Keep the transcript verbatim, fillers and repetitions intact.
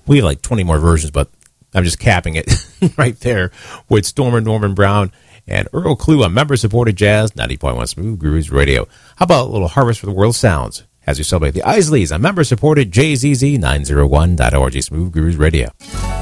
We have like twenty more versions, but I'm just capping it right there with Stormer Norman Brown and Earl Klugh on member-supported jazz, ninety point one Smooth Grooves Radio. How about a little Harvest for the World Sounds as we celebrate the Isleys on member-supported J Z Z nine oh one dot org Smooth Grooves Radio.